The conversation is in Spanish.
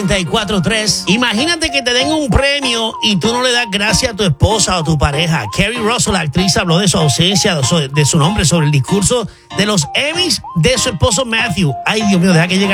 94.3. Imagínate que te den un premio y tú no le das gracias a tu esposa o tu pareja. Kerry Russell, la actriz, habló de su ausencia, de su nombre, sobre el discurso de los Emmys de su esposo Matthew. Ay, Dios mío, deja que llegue